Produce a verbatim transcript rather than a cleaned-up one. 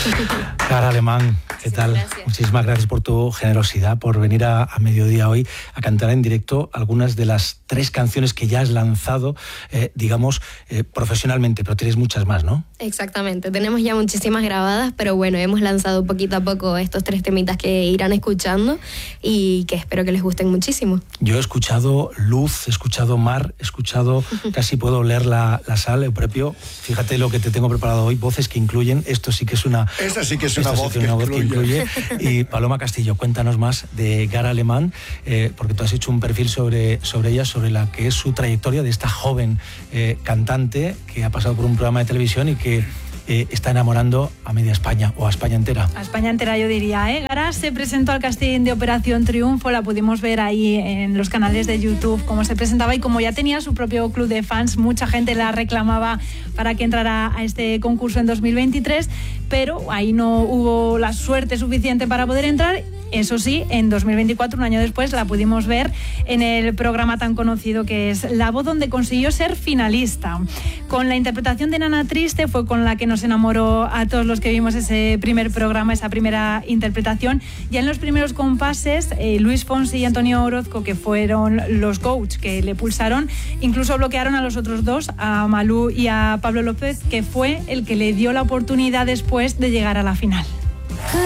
Gara Alemán, ¿qué tal? Gracias. Muchísimas gracias por tu generosidad, por venir a, a mediodía hoy a cantar en directo algunas de las tres canciones que ya has lanzado, eh, digamos, eh, profesionalmente, pero tienes muchas más, ¿no? Exactamente, tenemos ya muchísimas grabadas, pero bueno, hemos lanzado poquito a poco estos tres temitas que irán escuchando y que espero que les gusten muchísimo. Yo he escuchado luz, he escuchado mar, he escuchado, casi puedo oler la, la sal, el propio. Fíjate lo que te tengo preparado hoy, voces que incluyen, esto sí que es una... Esa sí que es una, Esta voz, sí que que una voz que incluye. incluye. Y Paloma Castillo, cuéntanos más de Gara Alemán, eh, porque tú has hecho un perfil sobre, sobre ella, sobre la que es su trayectoria de esta joven eh, cantante que ha pasado por un programa de televisión y que eh, está enamorando a media España o a España entera. A España entera, yo diría, ¿eh? Gara se presentó al casting de Operación Triunfo, la pudimos ver ahí en los canales de YouTube cómo se presentaba, y como ya tenía su propio club de fans, mucha gente la reclamaba para que entrara a este concurso en dos mil veintitrés, pero ahí no hubo la suerte suficiente para poder entrar. Eso sí, en dos mil veinticuatro, un año después, la pudimos ver en el programa tan conocido que es La Voz, donde consiguió ser finalista. Con la interpretación de Nana Triste fue con la que nos enamoró a todos los que vimos ese primer programa, esa primera interpretación. Ya en los primeros compases, eh, Luis Fonsi y Antonio Orozco, que fueron los coach que le pulsaron, incluso bloquearon a los otros dos, a Malú y a Pablo López, que fue el que le dio la oportunidad después de llegar a la final.